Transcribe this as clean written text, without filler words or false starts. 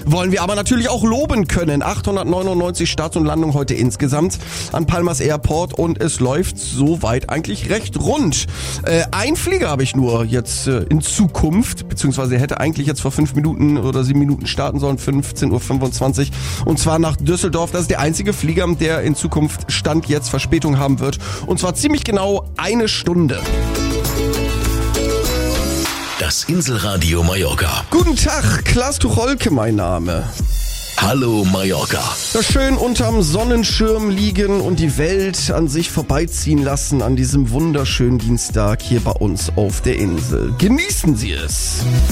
wollen wir aber natürlich auch loben können. 899 Starts und Landungen heute insgesamt an Palmas Airport und es läuft soweit eigentlich recht rund. Ein Flieger habe ich nur jetzt in Zukunft, beziehungsweise er hätte eigentlich jetzt vor 5 Minuten oder 7 Minuten starten sollen, 15.25 Uhr. Und zwar nach Düsseldorf. Das ist der einzige Flieger, der in Zukunft Stand jetzt Verspätung haben wird. Und zwar ziemlich genau 1 Stunde. Das Inselradio Mallorca. Guten Tag, Klaas Tucholke mein Name. Hallo Mallorca. Ja, schön unterm Sonnenschirm liegen und die Welt an sich vorbeiziehen lassen an diesem wunderschönen Dienstag hier bei uns auf der Insel. Genießen Sie es!